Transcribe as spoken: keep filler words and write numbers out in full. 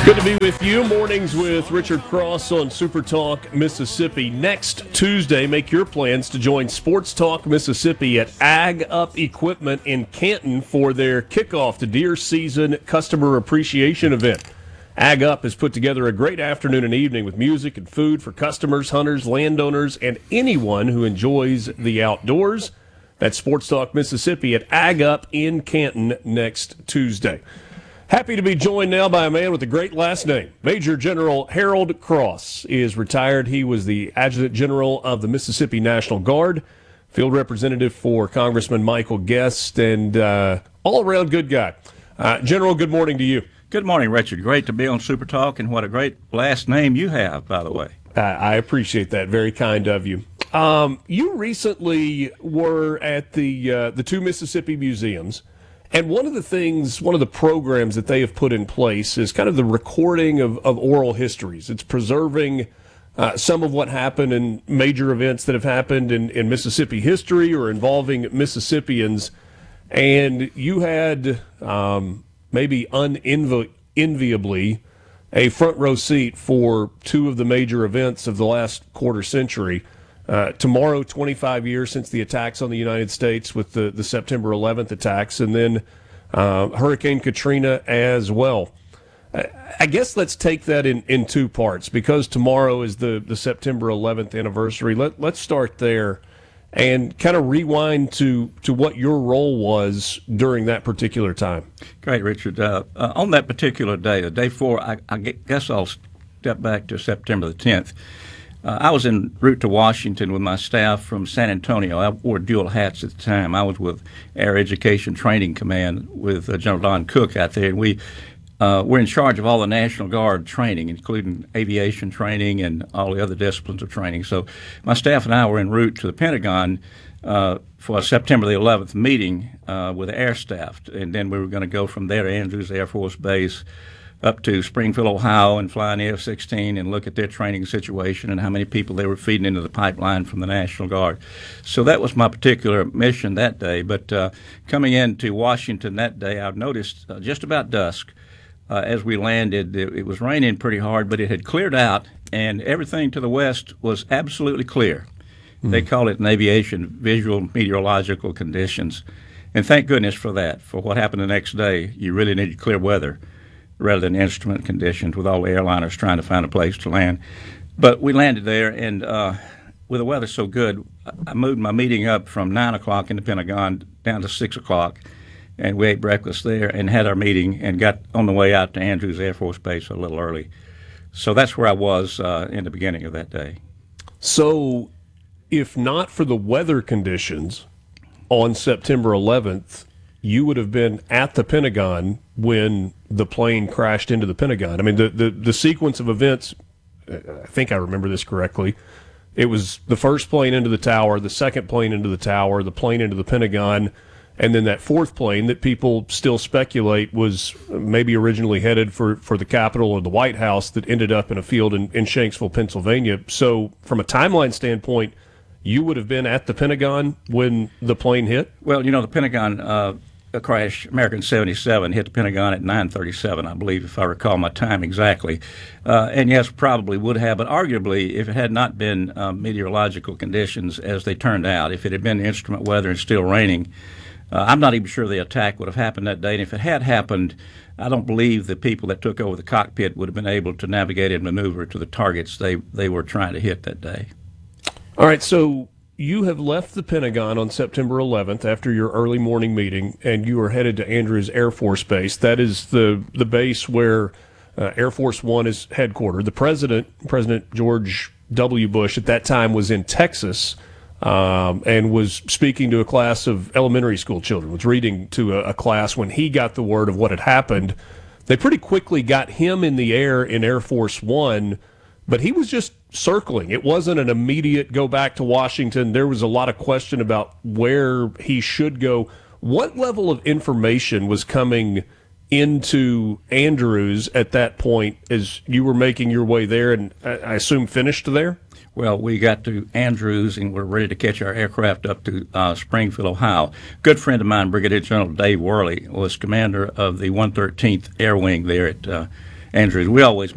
Good to be with you. Mornings with Richard Cross on Super Talk Mississippi. Next Tuesday, make your plans to join Sports Talk Mississippi at Ag Up Equipment in Canton for their kickoff to deer season customer appreciation event. Ag Up has put together a great afternoon and evening with music and food for customers, hunters, landowners, and anyone who enjoys the outdoors. That's Sports Talk Mississippi at Ag Up in Canton next Tuesday. Happy to be joined now by a man with a great last name. Major General Harold Cross is retired. He was the Adjutant General of the Mississippi National Guard, field representative for Congressman Michael Guest, and uh, all-around good guy. Uh, General, good morning to you. Good morning, Richard. Great to be on Super Talk, and what a great last name you have, by the way. Uh, I appreciate that. Very kind of you. Um, you recently were at the uh, the two Mississippi museums. And one of the things, one of the programs that they have put in place is kind of the recording of, of oral histories. It's preserving uh, some of what happened in major events that have happened in, in Mississippi history or involving Mississippians. And you had um, maybe unenviably a front row seat for two of the major events of the last quarter century. Uh, tomorrow, twenty-five years since the attacks on the United States with the, the September eleventh attacks, and then uh, Hurricane Katrina as well. I, I guess let's take that in, in two parts, because tomorrow is the, the September eleventh anniversary. Let, let's start there and kind of rewind to, to what your role was during that particular time. Great, Richard. Uh, uh, on that particular day, the day before, I, I guess I'll step back to September the tenth. Uh, I was en route to Washington with my staff from San Antonio. I wore dual hats at the time. I was with Air Education Training Command with uh, General Don Cook out there, and we uh, were in charge of all the National Guard training, including aviation training and all the other disciplines of training. So my staff and I were en route to the Pentagon uh, for a September the eleventh meeting uh, with the air staff, and then we were going to go from there to Andrews Air Force Base up to Springfield, Ohio, and fly an F sixteen and look at their training situation and how many people they were feeding into the pipeline from the National Guard. So that was my particular mission that day. But uh, coming into Washington that day, I noticed uh, just about dusk uh, as we landed, it, it was raining pretty hard, but it had cleared out, and everything to the west was absolutely clear. Mm-hmm. They call it in aviation visual meteorological conditions. And thank goodness for that. For what happened the next day, you really needed clear weather rather than instrument conditions with all the airliners trying to find a place to land. But we landed there, and uh, with the weather so good, I moved my meeting up from nine o'clock in the Pentagon down to six o'clock, and we ate breakfast there and had our meeting and got on the way out to Andrews Air Force Base a little early. So that's where I was uh, in the beginning of that day. So if not for the weather conditions on September eleventh, you would have been at the Pentagon when the plane crashed into the Pentagon. I mean, the, the, the sequence of events, I think I remember this correctly, it was the first plane into the tower, the second plane into the tower, the plane into the Pentagon, and then that fourth plane that people still speculate was maybe originally headed for, for the Capitol or the White House that ended up in a field in, in Shanksville, Pennsylvania. So from a timeline standpoint, you would have been at the Pentagon when the plane hit? Well, you know, the Pentagon uh, crash, American seventy-seven, hit the Pentagon at nine thirty-seven, I believe, if I recall my time exactly. Uh, and yes, probably would have, but arguably, if it had not been uh, meteorological conditions as they turned out, if it had been instrument weather and still raining, uh, I'm not even sure the attack would have happened that day. And if it had happened, I don't believe the people that took over the cockpit would have been able to navigate and maneuver to the targets they, they were trying to hit that day. All right, so you have left the Pentagon on September eleventh after your early morning meeting, and you are headed to Andrews Air Force Base. That is the, the base where uh, Air Force One is headquartered. The president, President George W. Bush, at that time was in Texas um, and was speaking to a class of elementary school children, was reading to a, a class when he got the word of what had happened. They pretty quickly got him in the air in Air Force One, but he was just circling. It wasn't an immediate go back to Washington. There was a lot of question about where he should go. What level of information was coming into Andrews at that point as you were making your way there, and I assume finished there? Well, we got to Andrews and we're ready to catch our aircraft up to uh, Springfield, Ohio. Good friend of mine, Brigadier General Dave Worley, was commander of the one thirteenth Air Wing there at uh, Andrews, we always